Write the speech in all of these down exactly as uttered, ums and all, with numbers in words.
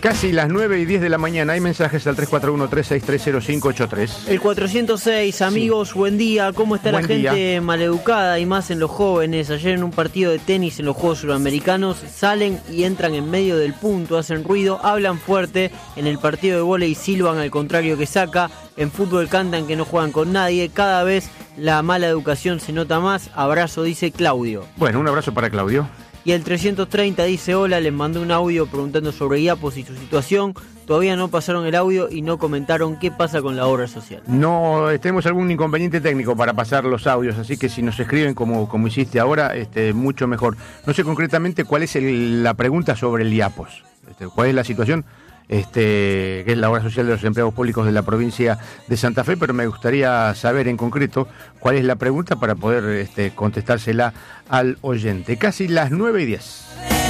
Casi las nueve y diez de la mañana. Hay mensajes al tres cuatro uno, tres seis tres cero cinco ocho tres. El cuatrocientos seis, amigos, sí. Buen día. ¿Cómo está buen la gente día. Maleducada y más en los jóvenes? Ayer en un partido de tenis en los Juegos Suramericanos salen y entran en medio del punto, hacen ruido, hablan fuerte. En el partido de vóley silban al contrario que saca. En fútbol cantan que no juegan con nadie. Cada vez la mala educación se nota más. Abrazo, dice Claudio. Bueno, un abrazo para Claudio. Y el trescientos treinta dice: hola, les mandé un audio preguntando sobre IAPOS y su situación. Todavía no pasaron el audio y no comentaron qué pasa con la obra social. No, tenemos algún inconveniente técnico para pasar los audios, así que si nos escriben como, como hiciste ahora, este, mucho mejor. No sé concretamente cuál es el, la pregunta sobre el IAPOS, este, cuál es la situación, este, que es la obra social de los empleados públicos de la provincia de Santa Fe, pero me gustaría saber en concreto cuál es la pregunta para poder este, contestársela al oyente. Casi las nueve y diez.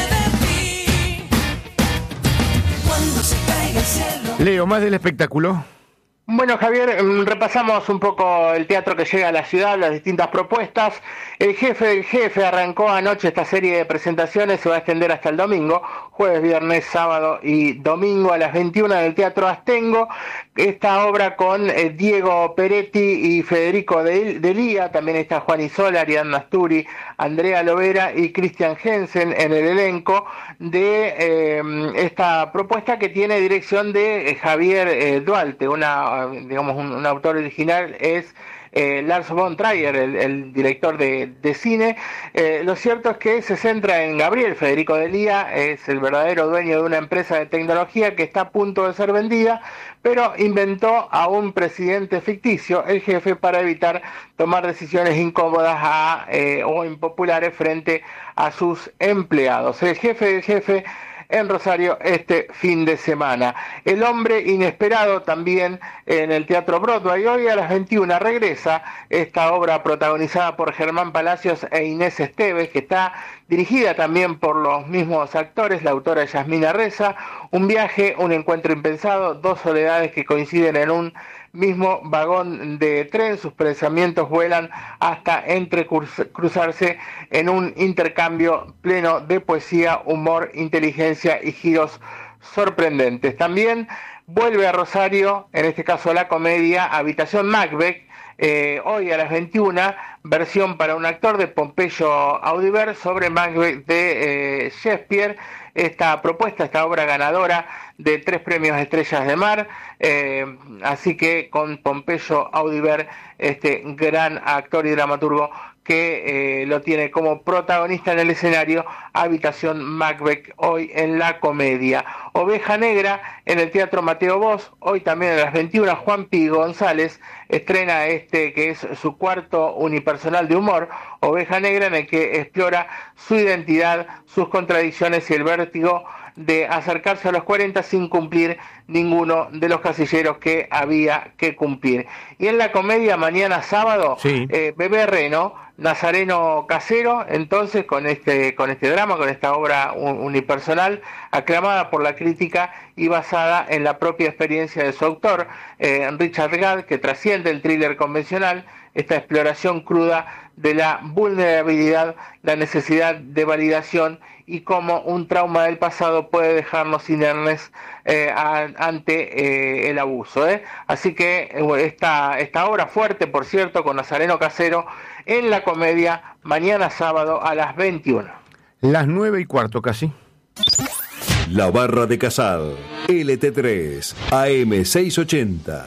Leo, más del espectáculo. Bueno, Javier, repasamos un poco el teatro que llega a la ciudad, las distintas propuestas. El jefe del jefe arrancó anoche esta serie de presentaciones, se va a extender hasta el domingo, jueves, viernes, sábado y domingo a las veintiuna en el Teatro Astengo. Esta obra con eh, Diego Peretti y Federico de, de Lía, también está Juan Isola, Ariadna Asturi, Andrea Lovera y Christian Jensen en el elenco de eh, esta propuesta que tiene dirección de eh, Javier eh, Duarte, una digamos un, un autor original es eh, Lars von Trier, el, el director de, de cine. Eh, lo cierto es que se centra en Gabriel. Federico de Lía es el verdadero dueño de una empresa de tecnología que está a punto de ser vendida, pero inventó a un presidente ficticio, el jefe, para evitar tomar decisiones incómodas a, eh, o impopulares frente a sus empleados. El jefe del jefe en Rosario este fin de semana. El hombre inesperado también en el Teatro Broadway. Hoy a las veintiuna regresa esta obra protagonizada por Germán Palacios e Inés Esteves, que está dirigida también por los mismos actores, la autora Yasmina Reza. Un viaje, un encuentro impensado, dos soledades que coinciden en un mismo vagón de tren. Sus pensamientos vuelan hasta entrecruzarse en un intercambio pleno de poesía, humor, inteligencia y giros sorprendentes. También vuelve a Rosario, en este caso la comedia Habitación Macbeth, eh, hoy a las veintiuna, versión para un actor de Pompeyo Audibert sobre Macbeth de eh, Shakespeare. Esta propuesta, esta obra ganadora de tres premios Estrellas de Mar, eh, así que con Pompeyo Audibert, este gran actor y dramaturgo que eh, lo tiene como protagonista en el escenario, Habitación Macbeth, hoy en la comedia. Oveja Negra en el Teatro Mateo Bosch, hoy también a las veintiuna, Juan Pi González estrena este que es su cuarto unipersonal de humor, Oveja Negra, en el que explora su identidad, sus contradicciones y el vértigo de acercarse a los cuarenta sin cumplir ninguno de los casilleros que había que cumplir. Y en la comedia, mañana sábado, sí. eh, Bebé Reno, Nazareno Casero, entonces con este con este drama, con esta obra unipersonal, aclamada por la crítica y basada en la propia experiencia de su autor, eh, Richard Gad, que trasciende el thriller convencional, esta exploración cruda de la vulnerabilidad, la necesidad de validación y cómo un trauma del pasado puede dejarnos inermes eh, a, ante eh, el abuso. ¿eh? Así que eh, esta, esta obra fuerte, por cierto, con Nazareno Casero, en la comedia, mañana sábado a las veintiuna. Las nueve y cuarto casi. La Barra de Casal, L T tres, A M seiscientos ochenta.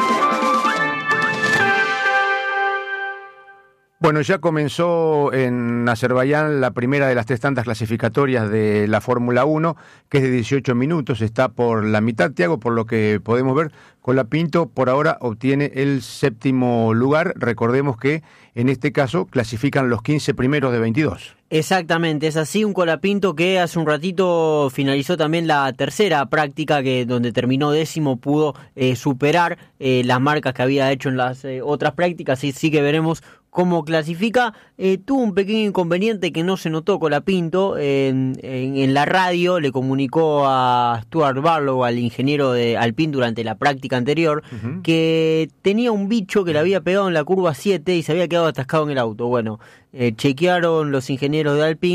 Bueno, ya comenzó en Azerbaiyán la primera de las tres tandas clasificatorias de la Fórmula uno, que es de dieciocho minutos, está por la mitad, Tiago, por lo que podemos ver. Colapinto por ahora obtiene el séptimo lugar. Recordemos que en este caso clasifican los quince primeros de veintidós. Exactamente, es así, un Colapinto que hace un ratito finalizó también la tercera práctica, que donde terminó décimo, pudo eh, superar eh, las marcas que había hecho en las eh, otras prácticas, y sí que veremos cómo clasifica. Eh, tuvo un pequeño inconveniente que no se notó Colapinto, eh, en, en, en la radio le comunicó a Stuart Barlow, al ingeniero de Alpine, durante la práctica anterior, uh-huh. que tenía un bicho que le había pegado en la curva siete y se había quedado atascado en el auto. Bueno, eh, chequearon los ingenieros de Alpine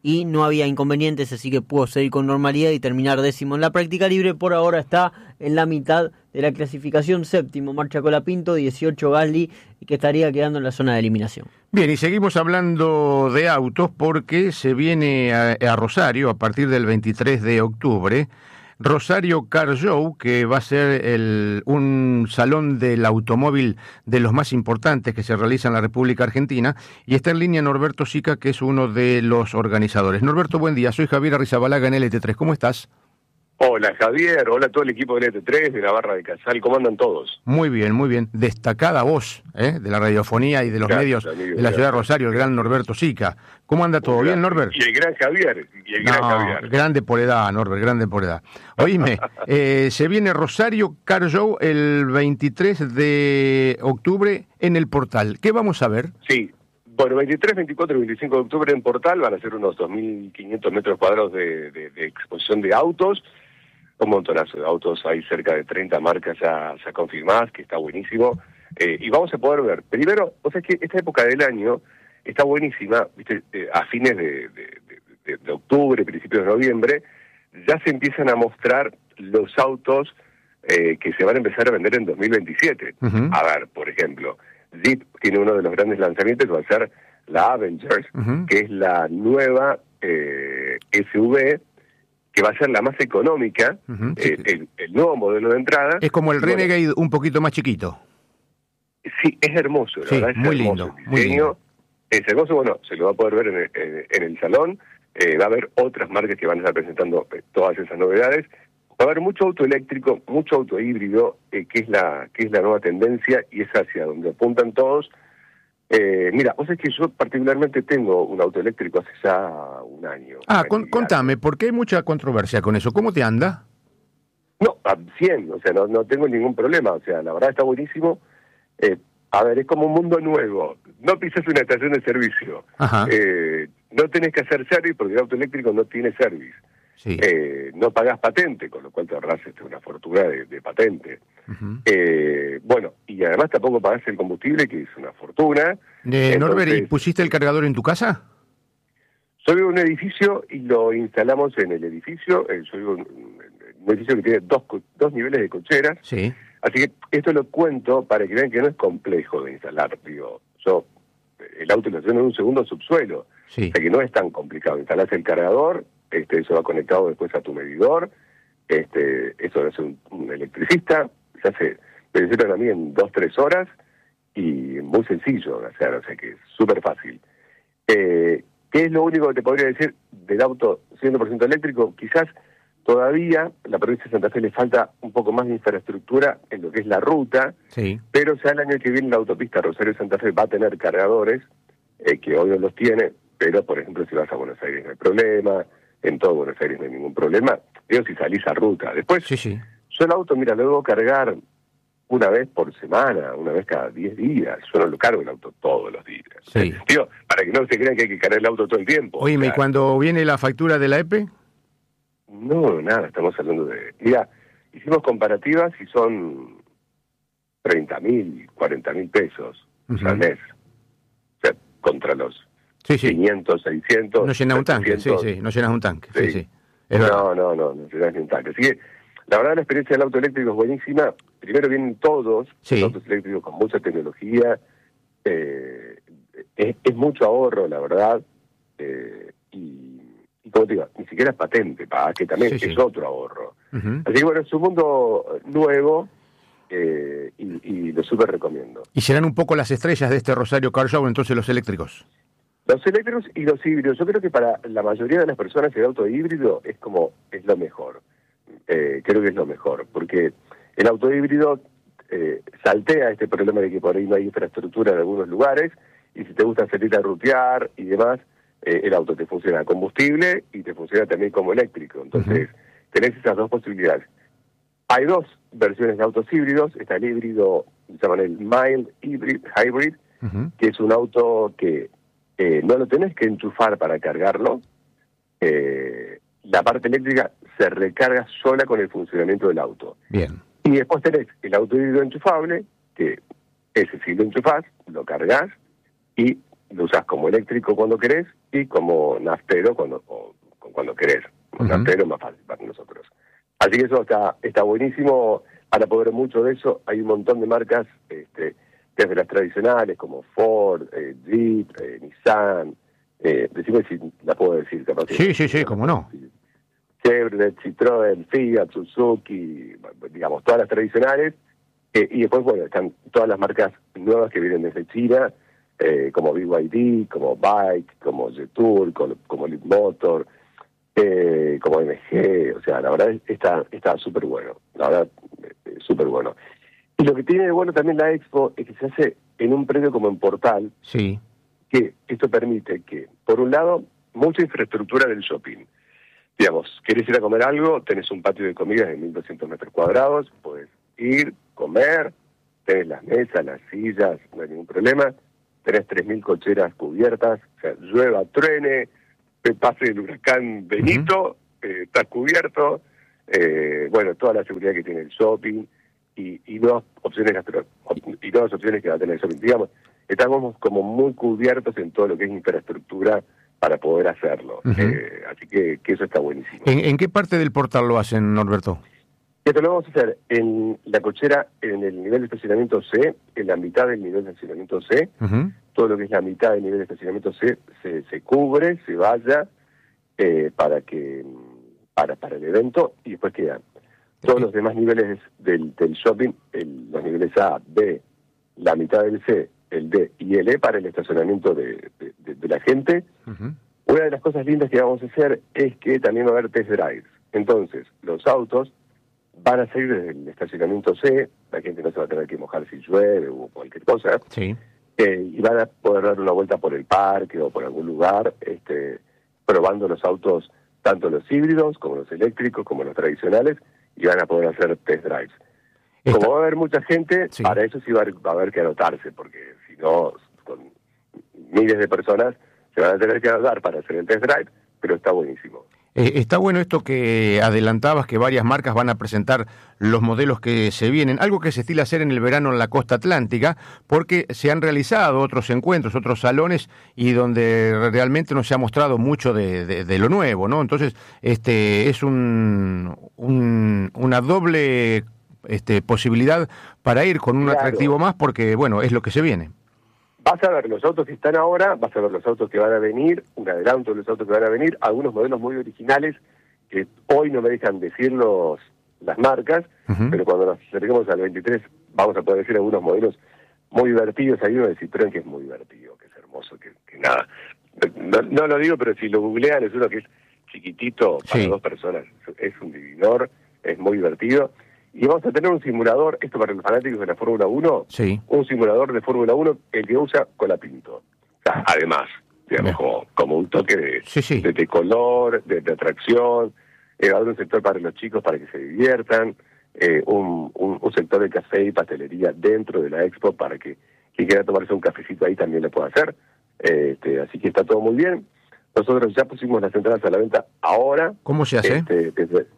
y no había inconvenientes, así que pudo seguir con normalidad y terminar décimo en la práctica libre. Por ahora está en la mitad de la clasificación, séptimo marcha Colapinto, dieciocho Gasly, que estaría quedando en la zona de eliminación. Bien, y seguimos hablando de autos porque se viene a, a Rosario a partir del veintitrés de octubre, Rosario Car Show, que va a ser el, un salón del automóvil de los más importantes que se realiza en la República Argentina, y está en línea Norberto Sica, que es uno de los organizadores. Norberto, buen día, soy Javier Arrizabalaga en L T tres, ¿cómo estás? Hola Javier, hola a todo el equipo de L T tres, de la Barra de Casal, ¿cómo andan todos? Muy bien, muy bien. Destacada voz ¿eh? de la radiofonía y de los Gracias, medios amigo, de la ciudad de gracias. Rosario, el gran Norberto Sica. ¿Cómo anda todo? ¿Bien, Norbert? Y el gran Javier, y el gran No, Javier. grande por edad, Norbert, grande por edad. Oíme, eh, se viene Rosario Car Show el veintitrés de octubre en el Portal. ¿Qué vamos a ver? Sí, bueno, veintitrés, veinticuatro y veinticinco de octubre en Portal van a ser unos dos mil quinientos metros cuadrados de, de, de exposición de autos. Un montonazo de autos, hay cerca de treinta marcas ya, ya confirmadas, que está buenísimo. Eh, y vamos a poder ver, primero, o sea, es que esta época del año está buenísima, ¿viste? Eh, a fines de, de, de, de octubre, principios de noviembre, ya se empiezan a mostrar los autos eh, que se van a empezar a vender en dos mil veintisiete. Uh-huh. A ver, por ejemplo, Jeep tiene uno de los grandes lanzamientos, va a ser la Avengers, Uh-huh. que es la nueva eh, S U V, que va a ser la más económica, Uh-huh, sí. eh, el, el nuevo modelo de entrada. Es como el Bueno, Renegade un poquito más chiquito. sí, es hermoso, la Sí, verdad es muy hermoso lindo, el muy diseño. lindo. Es hermoso, bueno, se lo va a poder ver en el, en, en el salón, eh, va a haber otras marcas que van a estar presentando eh, todas esas novedades. Va a haber mucho auto eléctrico, mucho auto híbrido, eh, que es la que es la nueva tendencia y es hacia donde apuntan todos. Eh, mira, vos sabés que yo particularmente tengo un auto eléctrico hace ya un año. Ah, un con, año y contame, porque hay mucha controversia con eso. ¿Cómo te anda? No, a cien, o sea, no, no tengo ningún problema, o sea, la verdad está buenísimo. Eh, a ver, es como un mundo nuevo, no pisas una estación de servicio, Ajá. eh, no tenés que hacer service porque el auto eléctrico no tiene service, Sí. eh, no pagás patente, con lo cual te ahorrás este, una fortuna de, de patente. Uh-huh. Eh, bueno, y además tampoco pagás el combustible, que es una fortuna. Eh, Norbert, ¿y Entonces, pusiste el cargador en tu casa? Yo vivo en un edificio y lo instalamos en el edificio, eh, yo vivo en un edificio que tiene dos, co- dos niveles de cocheras. Sí. Así que esto lo cuento para que vean que no es complejo de instalar. Digo, yo, el auto lo estaciono en un segundo subsuelo, Sí. o sea que no es tan complicado. Instalás el cargador, este, eso va conectado después a tu medidor, este, eso lo hace un, un electricista, se hace, me hicieron a mí en dos, tres horas, y muy sencillo de hacer, o sea que es súper fácil. Eh, ¿Qué es lo único que te podría decir del auto cien por ciento eléctrico? Quizás todavía la provincia de Santa Fe le falta un poco más de infraestructura en lo que es la ruta, Sí. pero ya el año que viene la autopista Rosario-Santa Fe va a tener cargadores, eh, que hoy no los tiene, pero por ejemplo si vas a Buenos Aires no hay problema, en todo Buenos Aires no hay ningún problema, digo si salís a ruta. Después, Sí, sí. yo el auto, mira, lo debo cargar una vez por semana, una vez cada diez días, yo no lo cargo el auto todos los días. Sí. Digo, para que no se crean que hay que cargar el auto todo el tiempo. Oíme, O ¿y sea, cuando viene la factura de la E P E? No, nada, estamos hablando de... Mira, hicimos comparativas y son treinta mil, cuarenta mil pesos Ujú. al mes. O sea, contra los Sí, sí. quinientos, seiscientos... No llenas un tanque, sí, setecientos. sí, no llenas un tanque. Sí, Sí. sí. Es verdad. No, no, no, no llenas ni un tanque. Así que, la verdad, la experiencia del auto eléctrico es buenísima. Primero vienen todos Sí. los autos eléctricos con mucha tecnología. Eh, es, es mucho ahorro, la verdad. Eh, y, y como te digo, ni siquiera es patente, pa, que también Sí, sí. es otro ahorro. Ujú. Así que bueno, es un mundo nuevo eh, y, y lo súper recomiendo. Y serán un poco las estrellas de este Rosario Car Show, entonces, los eléctricos. Los eléctricos y los híbridos, yo creo que para la mayoría de las personas el auto híbrido es como, es lo mejor. Eh, creo que es lo mejor, porque el auto híbrido eh, saltea este problema de que por ahí no hay infraestructura en algunos lugares, y si te gusta salir a rutear y demás, eh, el auto te funciona a combustible y te funciona también como eléctrico. Entonces, uh-huh. tenés esas dos posibilidades. Hay dos versiones de autos híbridos, está el híbrido, se llaman el mild hybrid, hybrid uh-huh. que es un auto que eh, no lo tenés que enchufar para cargarlo, eh, la parte eléctrica se recarga sola con el funcionamiento del auto. Bien. Y después tenés el auto híbrido enchufable, que ese si lo enchufás, lo cargas y lo usás como eléctrico cuando querés y como naftero cuando o, cuando querés. Como uh-huh. naftero es más fácil para nosotros. Así que eso está está buenísimo. Para poder mucho de eso, hay un montón de marcas, este, desde las tradicionales como Ford, eh, Jeep, eh, Nissan, eh, decime si la puedo decir. Capaz sí, sí, sí, cómo no. Chevrolet, Citroën, Fiat, Suzuki, digamos, todas las tradicionales. Eh, y después, bueno, están todas las marcas nuevas que vienen desde China, eh, como B Y D, como Bike, como Jetour, como, como Leapmotor, eh, como M G. O sea, la verdad está está súper bueno. La verdad, eh, súper bueno. Y lo que tiene de bueno también la Expo es que se hace en un predio como en Portal. Sí. Que esto permite que, por un lado, mucha infraestructura del shopping. Digamos, querés ir a comer algo, tenés un patio de comidas de mil doscientos metros cuadrados, podés ir, comer, tenés las mesas, las sillas, no hay ningún problema, tenés tres mil cocheras cubiertas, o sea, llueva, truene, pase el huracán Benito, uh-huh. eh, estás cubierto, eh, bueno, toda la seguridad que tiene el shopping y, y nuevas opciones gastro- y nuevas opciones que va a tener el shopping. Digamos, estamos como muy cubiertos en todo lo que es infraestructura para poder hacerlo. Uh-huh. Eh, así que, que eso está buenísimo. ¿En, ¿En qué parte del Portal lo hacen, Norberto? Esto lo vamos a hacer en la cochera, en el nivel de estacionamiento C, en la mitad del nivel de estacionamiento C. Uh-huh. Todo lo que es la mitad del nivel de estacionamiento C se, se cubre, se valla eh, para que para para el evento y después quedan todos los demás niveles del, del shopping, el, los niveles A, B, la mitad del C, el D y el E para el estacionamiento de, de, de, de la gente. Uh-huh. Una de las cosas lindas que vamos a hacer es que también va a haber test drives. Entonces, los autos van a salir desde el estacionamiento C, la gente no se va a tener que mojar si llueve o cualquier cosa, sí. eh, y van a poder dar una vuelta por el parque o por algún lugar, este, probando los autos, tanto los híbridos como los eléctricos, como los tradicionales, y van a poder hacer test drives. Esta... Como va a haber mucha gente, sí. Para eso sí va a, haber, va a haber que anotarse, porque si no, con miles de personas se van a tener que anotar para hacer el test drive, pero está buenísimo. Eh, está bueno esto que adelantabas, que varias marcas van a presentar los modelos que se vienen, algo que se estila hacer en el verano en la costa atlántica, porque se han realizado otros encuentros, otros salones, y donde realmente no se ha mostrado mucho de, de, de lo nuevo, ¿no? Entonces, este es un, un una doble este, posibilidad para ir con un claro. atractivo más, porque, bueno, es lo que se viene. Vas a ver los autos que están ahora, vas a ver los autos que van a venir, un adelanto de los autos que van a venir, algunos modelos muy originales que hoy no me dejan decir los, las marcas, uh-huh. pero cuando nos acerquemos al veintitrés vamos a poder decir algunos modelos muy divertidos. Hay uno de Citroën que es muy divertido, que es hermoso, que, que nada, no, no lo digo, pero si lo googlean es uno que es chiquitito para sí. dos personas, es un divinor, es muy divertido. Y vamos a tener un simulador, esto para los fanáticos de la Fórmula uno, sí. un simulador de Fórmula uno, el que usa Colapinto. O sea, además, digamos, como, como un toque de, sí, sí. de, de color, de, de atracción, eh, va a haber un sector para los chicos para que se diviertan, eh, un, un, un sector de café y pastelería dentro de la Expo para que quien quiera tomarse un cafecito ahí también lo pueda hacer. Eh, este, así que está todo muy bien. Nosotros ya pusimos las entradas a la venta ahora. ¿Cómo se hace? Este, desde,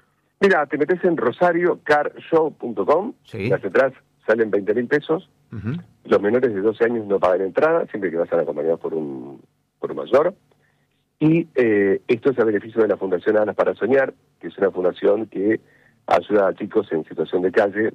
Mira, te metes en rosario car show punto com, sí. Las entradas salen veinte mil pesos, uh-huh. Los menores de doce años no pagan entrada, siempre que vayan acompañados por un, por un mayor, y eh, esto es a beneficio de la Fundación Alas para Soñar, que es una fundación que ayuda a chicos en situación de calle,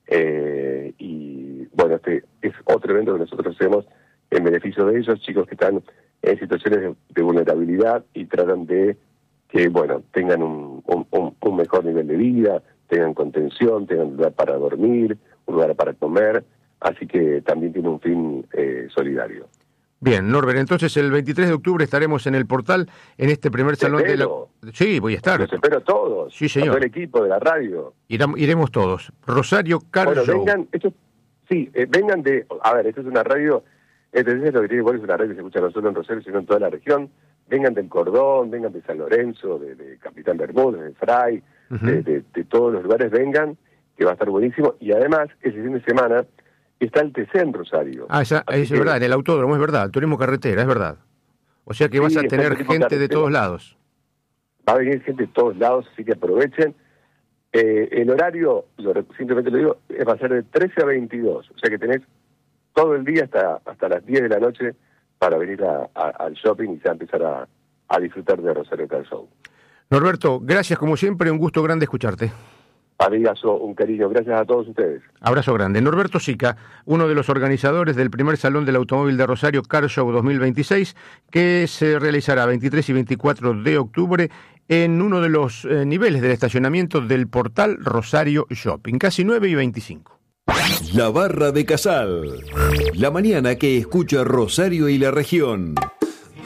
eh, y bueno, este es otro evento que nosotros hacemos en beneficio de ellos, chicos que están en situaciones de, de vulnerabilidad y tratan de que, bueno, tengan un, un, un mejor nivel de vida, tengan contención, tengan un lugar para dormir, un lugar para comer, así que también tiene un fin eh, solidario. Bien, Norbert, entonces el veintitrés de octubre estaremos en el Portal, en este primer Te salón espero. de la... Sí, voy a estar. Los espero todos, sí, señor. Todo el equipo de la radio. Irá, iremos todos. Rosario Car bueno, Show. vengan, esto, sí, eh, vengan de... A ver, esto es una radio, entonces lo que tiene igual es una radio que se escucha no solo en Rosario, sino en toda la región. Vengan del Cordón, vengan de San Lorenzo, de, de Capitán Bermúdez, de Fray, uh-huh. de, de, de todos los lugares vengan, que va a estar buenísimo. Y además, ese fin de semana está el T C en Rosario. Ah, esa, es que... verdad, en el autódromo, es verdad, el turismo carretera, es verdad. O sea que sí, vas a tener gente carretera. de todos lados. Va a venir gente de todos lados, así que aprovechen. Eh, el horario, lo, simplemente lo digo, va a ser de trece a veintidós, o sea que tenés todo el día hasta, hasta las diez de la noche para venir a, a, al shopping y ya empezar a, a disfrutar de Rosario Car Show. Norberto, gracias como siempre, un gusto grande escucharte. Amigazo, un cariño, gracias a todos ustedes. Abrazo grande. Norberto Sica, uno de los organizadores del primer Salón del Automóvil de Rosario Car Show dos mil veintiséis, que se realizará veintitrés y veinticuatro de octubre en uno de los eh, niveles del estacionamiento del portal Rosario Shopping, casi nueve y veinticinco. La Barra de Casal, la mañana que escucha Rosario y la región.